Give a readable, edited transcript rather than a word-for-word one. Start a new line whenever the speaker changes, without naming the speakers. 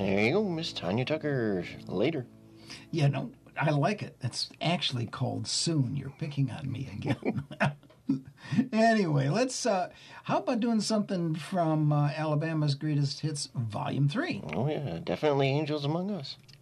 There you go, Miss Tanya Tucker. Later.
Yeah, no, I like it. It's actually called Soon. You're picking on me again. Anyway, let's. How about doing something from Alabama's Greatest Hits, Volume 3?
Oh, yeah, definitely Angels Among Us.